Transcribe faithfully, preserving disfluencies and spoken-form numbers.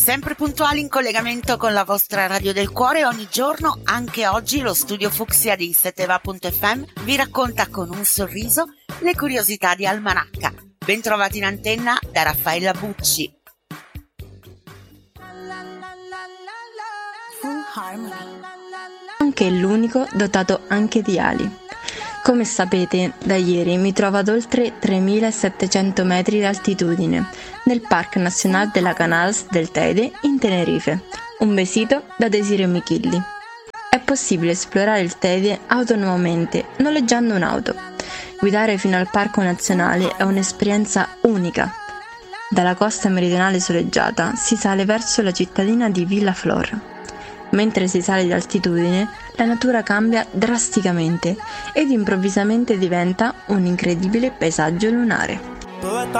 Sempre puntuali in collegamento con la vostra radio del cuore ogni giorno, anche oggi lo studio Fucsia di Seteva punto effe emme vi racconta con un sorriso le curiosità di Almanacca. Bentrovati in antenna da Raffaella Bucci. Full Harmony. Anche l'unico dotato anche di ali. Come sapete, da ieri mi trovo ad oltre tremilasettecento metri d'altitudine, nel Parc Nacional de la Canals del Teide in Tenerife. Un besito da Desiree Michilli. È possibile esplorare il Teide autonomamente, noleggiando un'auto. Guidare fino al Parco Nazionale è un'esperienza unica. Dalla costa meridionale soleggiata si sale verso la cittadina di Villaflor. Mentre si sale di altitudine, la natura cambia drasticamente ed improvvisamente diventa un incredibile paesaggio lunare.